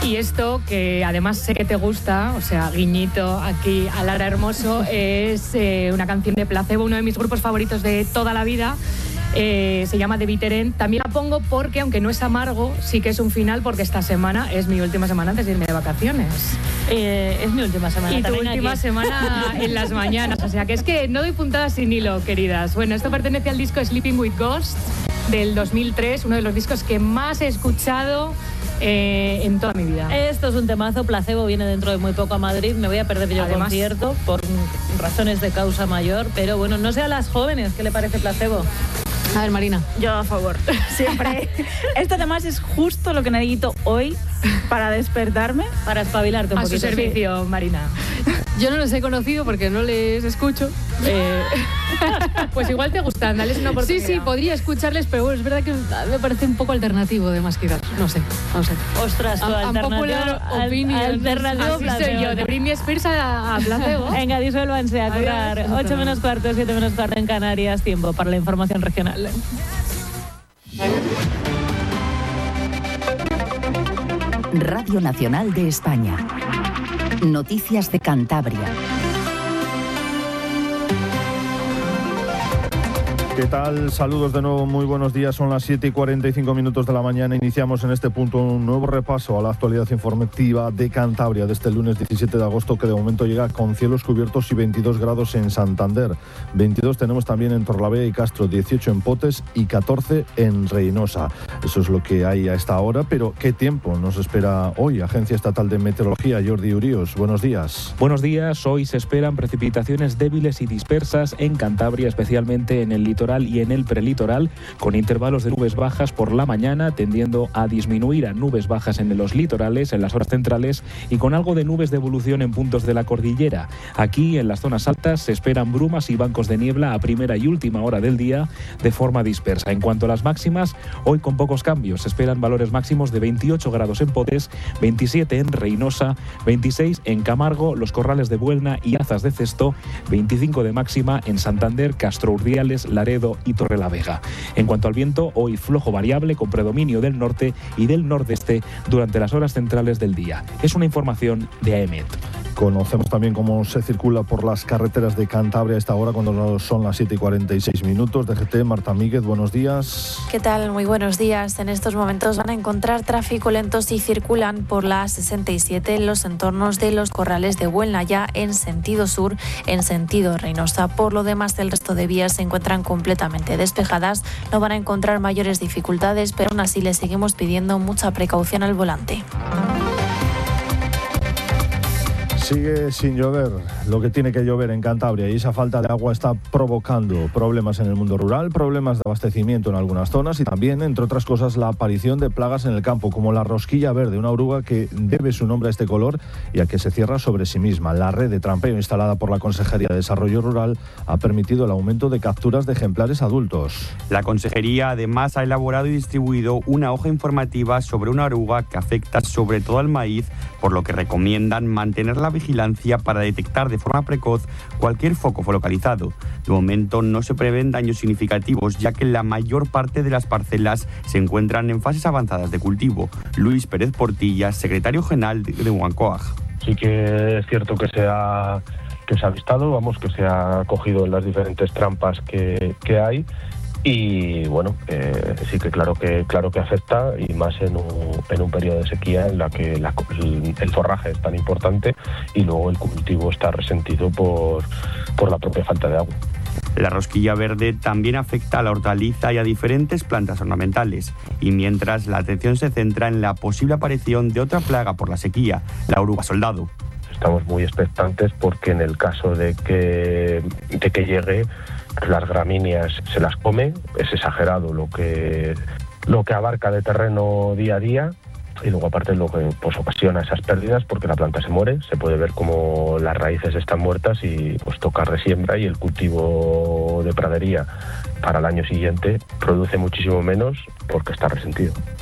Y esto, que además sé que te gusta, o sea, guiñito aquí a Lara Hermoso, es una canción de Placebo, uno de mis grupos favoritos de toda la vida. Se llama The Bitter End. También la pongo porque, aunque no es amargo, sí que es un final, porque esta semana es mi última semana antes de irme de vacaciones. Es mi última semana. Y tu última aquí. semana en las mañanas. O sea, que es que no doy puntadas sin hilo, queridas. Bueno, esto pertenece al disco Sleeping with Ghosts del 2003, uno de los discos que más he escuchado en toda mi vida. Esto es un temazo. Placebo viene dentro de muy poco a Madrid. Me voy a perder yo el concierto por razones de causa mayor. Pero bueno, no sé a las jóvenes qué le parece Placebo. A ver, Marina. Yo a favor, siempre. Esto además es justo lo que necesito hoy para despertarme. Para espabilarte un poquito. A su servicio, sí. Marina. Yo no los he conocido porque no les escucho. Pues igual te gustan, dales una oportunidad. Sí, podría escucharles, pero bueno, es verdad que me parece un poco alternativo de más que dar. No sé. Ostras, tu alternativo Placebo. Soy yo, de Britney Spears a Placebo. Venga, disuélvanse a currar. 8 menos cuarto, 7 menos cuarto en Canarias. Tiempo para la información regional. Radio Nacional de España. Noticias de Cantabria. ¿Qué tal? Saludos de nuevo, muy buenos días. Son las 7:45 de la mañana. Iniciamos en este punto un nuevo repaso a la actualidad informativa de Cantabria de este lunes 17 de agosto, que de momento llega con cielos cubiertos y 22 grados en Santander. 22 tenemos también en Torlavega y Castro, 18 en Potes y 14 en Reynosa. Eso es lo que hay a esta hora, pero ¿qué tiempo nos espera hoy? Agencia Estatal de Meteorología, Jordi Urios, buenos días. Buenos días. Hoy se esperan precipitaciones débiles y dispersas en Cantabria, especialmente en el litoral y en el prelitoral, con intervalos de nubes bajas por la mañana, tendiendo a disminuir a nubes bajas en los litorales, en las horas centrales, y con algo de nubes de evolución en puntos de la cordillera. Aquí, en las zonas altas, se esperan brumas y bancos de niebla a primera y última hora del día, de forma dispersa. En cuanto a las máximas, hoy con pocos cambios. Se esperan valores máximos de 28 grados en Potes, 27 en Reynosa, 26 en Camargo, Los Corrales de Buelna y Azas de Cesto, 25 de máxima en Santander, Castro Urdiales, Laredo y Torrelavega. En cuanto al viento, hoy flojo variable con predominio del norte y del nordeste durante las horas centrales del día. Es una información de AEMET. Conocemos también cómo se circula por las carreteras de Cantabria a esta hora, cuando son las 7:46. DGT, Marta Míguez, buenos días. ¿Qué tal? Muy buenos días. En estos momentos van a encontrar tráfico lento si circulan por la 67 en los entornos de Los Corrales de Buelna, ya en sentido sur, en sentido Reynosa. Por lo demás, el resto de vías se encuentran completamente despejadas. No van a encontrar mayores dificultades, pero aún así les seguimos pidiendo mucha precaución al volante. Sigue sin llover lo que tiene que llover en Cantabria, y esa falta de agua está provocando problemas en el mundo rural, problemas de abastecimiento en algunas zonas y también, entre otras cosas, la aparición de plagas en el campo, como la rosquilla verde, una oruga que debe su nombre a este color y a que se cierra sobre sí misma. La red de trampeo instalada por la Consejería de Desarrollo Rural ha permitido el aumento de capturas de ejemplares adultos. La Consejería además ha elaborado y distribuido una hoja informativa sobre una oruga que afecta sobre todo al maíz, por lo que recomiendan mantener la vigilancia para detectar de forma precoz cualquier foco localizado. De momento no se prevén daños significativos, ya que la mayor parte de las parcelas se encuentran en fases avanzadas de cultivo. Luis Pérez Portilla, secretario general de Huancoag. Sí que es cierto que se ha avistado, que se ha cogido en las diferentes trampas que hay. Y bueno, sí que claro que afecta, y más en un periodo de sequía en la que el forraje es tan importante y luego el cultivo está resentido por la propia falta de agua. La rosquilla verde también afecta a la hortaliza y a diferentes plantas ornamentales, y mientras la atención se centra en la posible aparición de otra plaga por la sequía, la oruga soldado. Estamos muy expectantes porque en el caso de que llegue, las gramíneas se las come. Es exagerado lo que abarca de terreno día a día, y luego aparte lo que pues ocasiona esas pérdidas, porque la planta se muere, se puede ver como las raíces están muertas y pues toca resiembra, y el cultivo de pradería para el año siguiente produce muchísimo menos porque está resentido.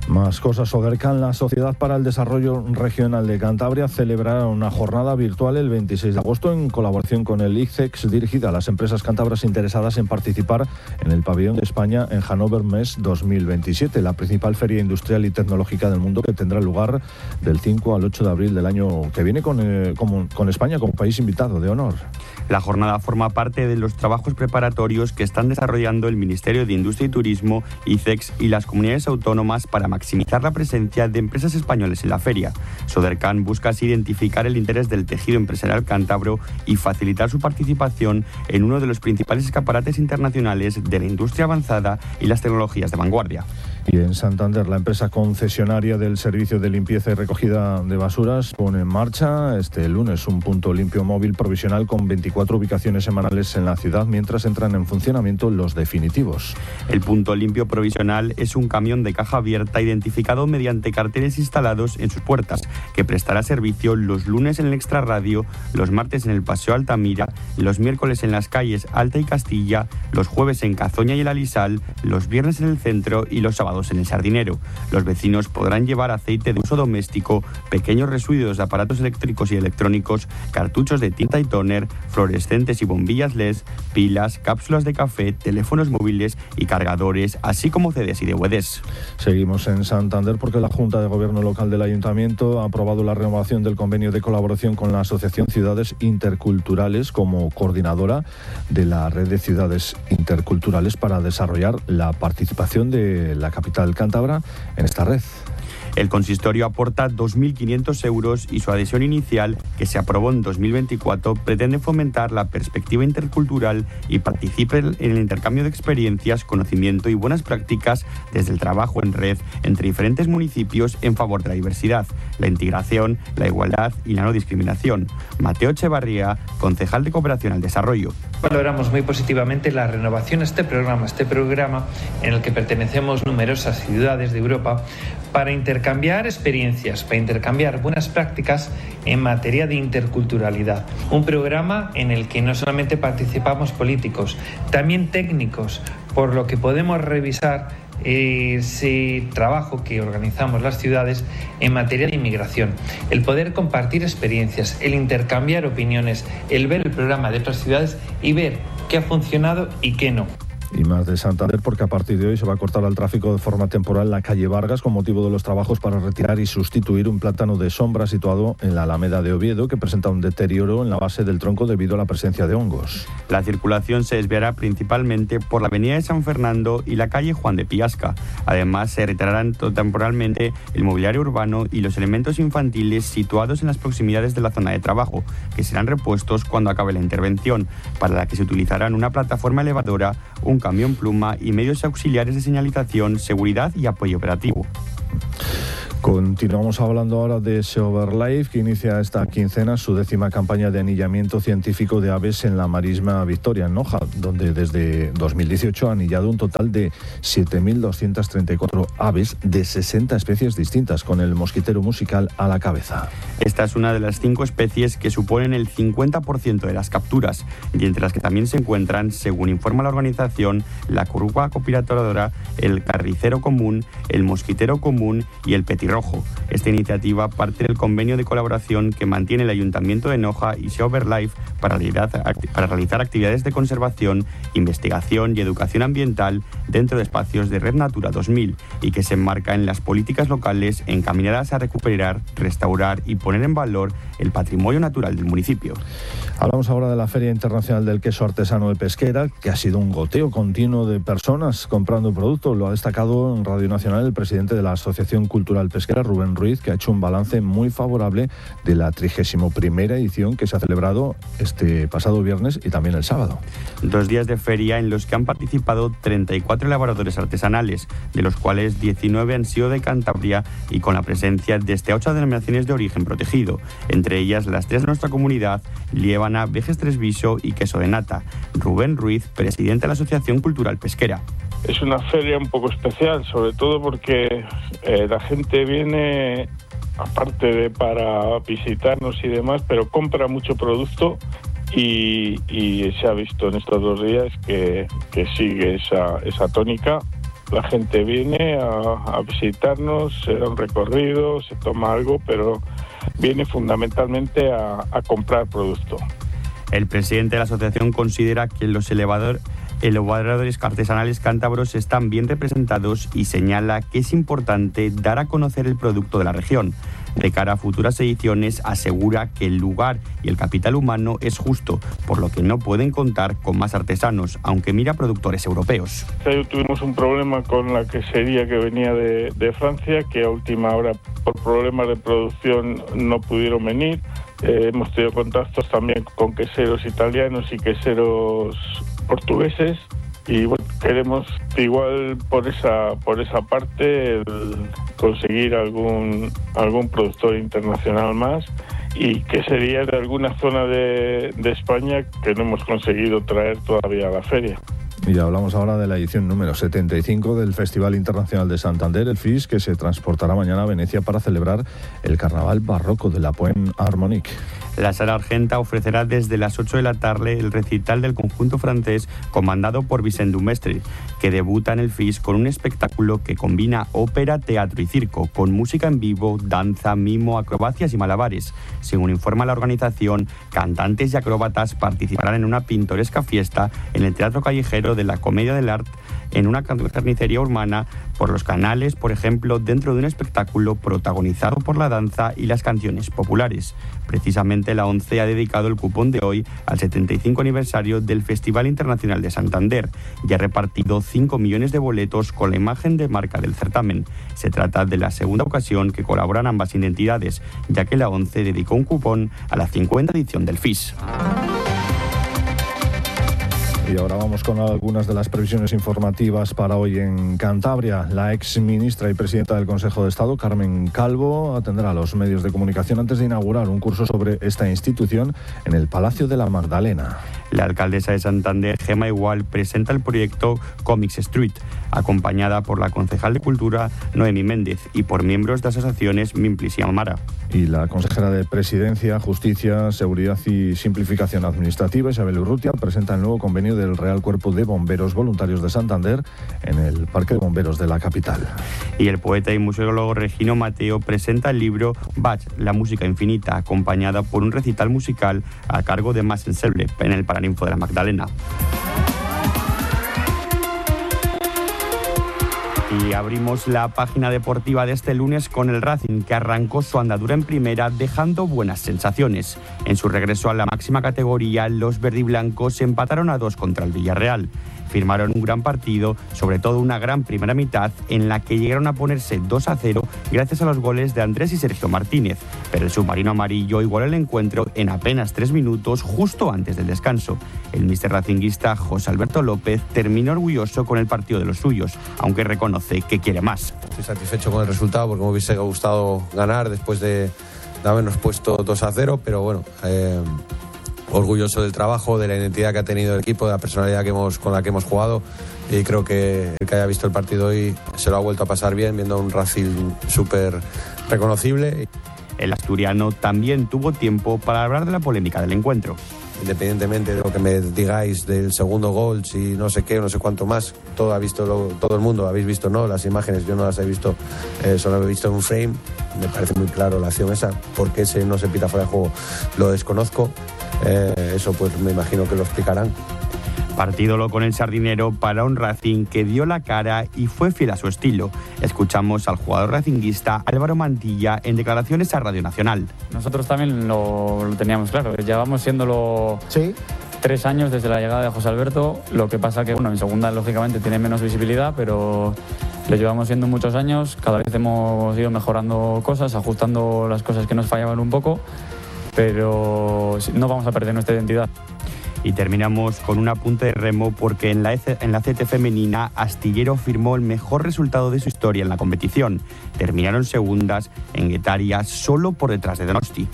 Más cosas. Sodercan, la Sociedad para el Desarrollo Regional de Cantabria, celebrará una jornada virtual el 26 de agosto en colaboración con el ICEX, dirigida a las empresas cántabras interesadas en participar en el Pabellón de España en Hannover Messe 2027, la principal feria industrial y tecnológica del mundo, que tendrá lugar del 5 al 8 de abril del año que viene con España como país invitado de honor. La jornada forma parte de los trabajos preparatorios que están desarrollando el Ministerio de Industria y Turismo, ICEX y las comunidades autónomas para maximizar la presencia de empresas españolas en la feria. Sodercan busca así identificar el interés del tejido empresarial cántabro y facilitar su participación en uno de los principales escaparates internacionales de la industria avanzada y las tecnologías de vanguardia. Y en Santander, la empresa concesionaria del servicio de limpieza y recogida de basuras pone en marcha este lunes un punto limpio móvil provisional con 24 ubicaciones semanales en la ciudad, mientras entran en funcionamiento los definitivos. El punto limpio provisional es un camión de caja abierta identificado mediante carteles instalados en sus puertas, que prestará servicio los lunes en el Extrarradio, los martes en el Paseo Altamira, los miércoles en las calles Alta y Castilla, los jueves en Cazoña y el Alisal, los viernes en el centro y los sábados en el Sardinero. Los vecinos podrán llevar aceite de uso doméstico, pequeños residuos de aparatos eléctricos y electrónicos, cartuchos de tinta y tóner, fluorescentes y bombillas LED, pilas, cápsulas de café, teléfonos móviles y cargadores, así como CDs y DVDs. Seguimos en Santander porque la Junta de Gobierno Local del Ayuntamiento ha aprobado la renovación del convenio de colaboración con la Asociación Ciudades Interculturales como coordinadora de la red de ciudades interculturales para desarrollar la participación de la capital cántabra en esta red. El consistorio aporta 2.500 euros y su adhesión inicial, que se aprobó en 2024, pretende fomentar la perspectiva intercultural y participe en el intercambio de experiencias, conocimiento y buenas prácticas desde el trabajo en red entre diferentes municipios en favor de la diversidad, la integración, la igualdad y la no discriminación. Mateo Echevarría, concejal de Cooperación al Desarrollo. Valoramos muy positivamente la renovación de este programa en el que pertenecemos numerosas ciudades de Europa para intercambiar experiencias, para intercambiar buenas prácticas en materia de interculturalidad. Un programa en el que no solamente participamos políticos, también técnicos, por lo que podemos revisar ese trabajo que organizamos las ciudades en materia de inmigración, el poder compartir experiencias, el intercambiar opiniones, el ver el programa de otras ciudades y ver qué ha funcionado y qué no. Y más de Santander, porque a partir de hoy se va a cortar al tráfico de forma temporal la calle Vargas con motivo de los trabajos para retirar y sustituir un plátano de sombra situado en la Alameda de Oviedo, que presenta un deterioro en la base del tronco debido a la presencia de hongos. La circulación se desviará principalmente por la avenida de San Fernando y la calle Juan de Piasca. Además, se retirarán temporalmente el mobiliario urbano y los elementos infantiles situados en las proximidades de la zona de trabajo, que serán repuestos cuando acabe la intervención, para la que se utilizarán una plataforma elevadora, un camión pluma y medios auxiliares de señalización, seguridad y apoyo operativo. Continuamos hablando ahora de SeoverLife, que inicia esta quincena su 10ª campaña de anillamiento científico de aves en la marisma Victoria, en Noja, donde desde 2018 ha anillado un total de 7.234 aves de 60 especies distintas, con el mosquitero musical a la cabeza. Esta es una de las 5 especies que suponen el 50% de las capturas, y entre las que también se encuentran, según informa la organización, la curruca copiradora, el carricero común, el mosquitero común y el petirrojo. Esta iniciativa parte del convenio de colaboración que mantiene el Ayuntamiento de Noja y SeoverLife para realizar actividades de conservación, investigación y educación ambiental dentro de espacios de Red Natura 2000 y que se enmarca en las políticas locales encaminadas a recuperar, restaurar y poner en valor el patrimonio natural del municipio. Hablamos ahora de la Feria Internacional del Queso Artesano de Pesquera, que ha sido un goteo continuo de personas comprando productos. Lo ha destacado en Radio Nacional el presidente de la Asociación Cultural Pesquera, Rubén Ruiz, que ha hecho un balance muy favorable de la 31ª edición que se ha celebrado este pasado viernes y también el sábado. 2 días de feria en los que han participado 34 elaboradores artesanales, de los cuales 19 han sido de Cantabria y con la presencia de 8 denominaciones de origen protegido, entre ellas las 3 de nuestra comunidad, Liébana, Vejes Tresviso y Queso de Nata. Rubén Ruiz, presidente de la Asociación Cultural Pesquera. Es una feria un poco especial, sobre todo porque la gente viene, aparte de para visitarnos y demás, pero compra mucho producto y se ha visto en estos 2 días que sigue esa tónica La gente viene a visitarnos, se da un recorrido, se toma algo, pero viene fundamentalmente a comprar producto. El presidente de la asociación considera que los elevadores artesanales cántabros están bien representados y señala que es importante dar a conocer el producto de la región. De cara a futuras ediciones, asegura que el lugar y el capital humano es justo, por lo que no pueden contar con más artesanos, aunque mira productores europeos. Tuvimos un problema con la quesería que venía de Francia, que a última hora, por problemas de producción, no pudieron venir. Hemos tenido contactos también con queseros italianos y queseros portugueses. Y bueno, queremos igual por esa parte conseguir algún productor internacional más, y que sería de alguna zona de España que no hemos conseguido traer todavía a la feria. Y hablamos ahora de la edición número 75 del Festival Internacional de Santander, el FIS, que se transportará mañana a Venecia para celebrar el Carnaval Barroco de la Poème Harmonique. La Sala Argenta ofrecerá desde las 8 de la tarde el recital del conjunto francés comandado por Vicent Dumestre, que debuta en el FIS con un espectáculo que combina ópera, teatro y circo, con música en vivo, danza, mimo, acrobacias y malabares. Según informa la organización, cantantes y acróbatas participarán en una pintoresca fiesta en el Teatro Callejero de la Comedia del Arte, en una carnicería urbana, por los canales, por ejemplo, dentro de un espectáculo protagonizado por la danza y las canciones populares. Precisamente la ONCE ha dedicado el cupón de hoy al 75 aniversario del Festival Internacional de Santander y ha repartido 5 millones de boletos con la imagen de marca del certamen. Se trata de la segunda ocasión que colaboran ambas identidades, ya que la ONCE dedicó un cupón a la 50ª edición del FIS. Y ahora vamos con algunas de las previsiones informativas para hoy en Cantabria. La ex ministra y presidenta del Consejo de Estado, Carmen Calvo, atenderá a los medios de comunicación antes de inaugurar un curso sobre esta institución en el Palacio de la Magdalena. La alcaldesa de Santander, Gemma Igual, presenta el proyecto Comics Street, acompañada por la concejal de Cultura, Noemí Méndez, y por miembros de asociaciones Mimplis y Amara. Y la consejera de Presidencia, Justicia, Seguridad y Simplificación Administrativa, Isabel Urrutia, presenta el nuevo convenio del Real Cuerpo de Bomberos Voluntarios de Santander en el Parque de Bomberos de la capital. Y el poeta y musicólogo Regino Mateo presenta el libro Bach, la música infinita, acompañada por un recital musical a cargo de Mas Enseble en el Paraninfo de la Magdalena. Y abrimos la página deportiva de este lunes con el Racing, que arrancó su andadura en primera dejando buenas sensaciones. En su regreso a la máxima categoría, los verdiblancos empataron a 2 contra el Villarreal. Firmaron un gran partido, sobre todo una gran primera mitad en la que llegaron a ponerse 2-0 gracias a los goles de Andrés y Sergio Martínez, pero el submarino amarillo igualó el encuentro en apenas 3 minutos justo antes del descanso. El míster racinguista José Alberto López terminó orgulloso con el partido de los suyos, aunque reconoce que quiere más. Estoy satisfecho con el resultado porque me hubiese gustado ganar después de habernos puesto 2-0, pero bueno, orgulloso del trabajo, de la identidad que ha tenido el equipo, de la personalidad con la que hemos jugado, y creo que el que haya visto el partido hoy se lo ha vuelto a pasar bien, viendo un Racing súper reconocible. El asturiano también tuvo tiempo para hablar de la polémica del encuentro. Independientemente de lo que me digáis del segundo gol, si no sé qué, no sé cuánto más, todo el mundo, habéis visto, ¿no? Las imágenes, yo no las he visto, solo he visto en un frame, me parece muy claro la acción esa, porque ese no se pita fuera de juego, lo desconozco, eso pues me imagino que lo explicarán. Partidolo con el sardinero para un Racing que dio la cara y fue fiel a su estilo. Escuchamos al jugador racinguista Álvaro Mantilla en declaraciones a Radio Nacional. Nosotros también lo teníamos claro, llevamos siéndolo 3 años desde la llegada de José Alberto, lo que pasa que en segunda lógicamente tiene menos visibilidad, pero lo llevamos siendo muchos años, cada vez hemos ido mejorando cosas, ajustando las cosas que nos fallaban un poco, pero no vamos a perder nuestra identidad. Y terminamos con un apunte de remo porque en la CT femenina Astillero firmó el mejor resultado de su historia en la competición. Terminaron segundas en Guetaria, solo por detrás de Donosti.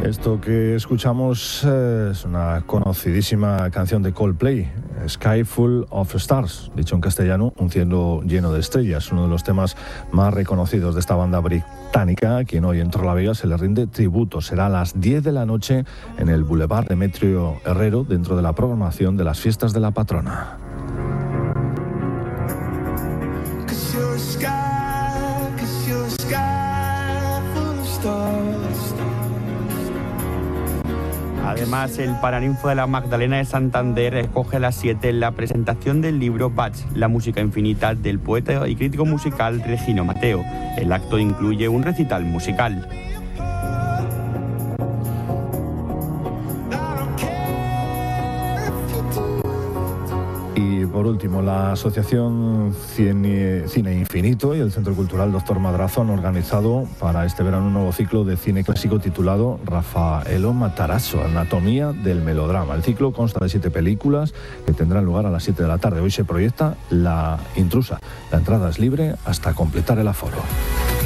Esto que escuchamos es una conocidísima canción de Coldplay, Sky Full of Stars, dicho en castellano, un cielo lleno de estrellas, uno de los temas más reconocidos de esta banda británica, a quien hoy en Torrelavega se le rinde tributo. Será a las 10 de la noche en el Boulevard Demetrio Herrero, dentro de la programación de las fiestas de la patrona. Además, el Paraninfo de la Magdalena de Santander recoge a las 7 la presentación del libro Bach, la música infinita, del poeta y crítico musical Regino Mateo. El acto incluye un recital musical. Y por último, la Asociación Cine Infinito y el Centro Cultural Dr. Madrazo han organizado para este verano un nuevo ciclo de cine clásico titulado Raffaello Matarazzo, Anatomía del Melodrama. El ciclo consta de 7 películas que tendrán lugar a las 7 de la tarde. Hoy se proyecta La Intrusa. La entrada es libre hasta completar el aforo.